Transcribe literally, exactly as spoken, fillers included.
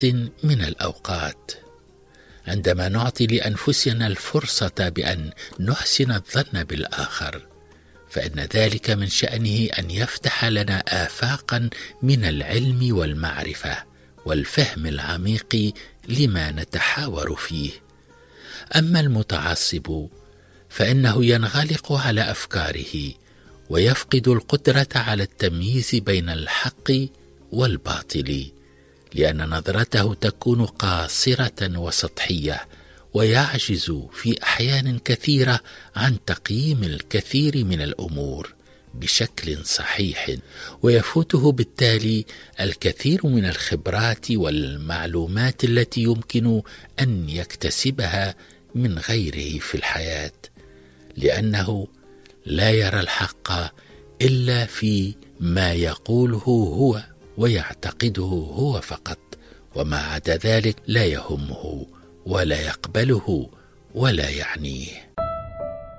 من الأوقات عندما نعطي لأنفسنا الفرصة بأن نحسن الظن بالآخر، فإن ذلك من شأنه أن يفتح لنا آفاقا من العلم والمعرفة والفهم العميق لما نتحاور فيه. أما المتعصب فإنه ينغلق على أفكاره ويفقد القدرة على التمييز بين الحق والباطل، لأن نظرته تكون قاصرة وسطحية، ويعجز في أحيان كثيرة عن تقييم الكثير من الأمور بشكل صحيح، ويفوته بالتالي الكثير من الخبرات والمعلومات التي يمكن أن يكتسبها من غيره في الحياة، لأنه لا يرى الحق إلا في ما يقوله هو ويعتقده هو فقط، وما عدا ذلك لا يهمه ولا يقبله ولا يعنيه.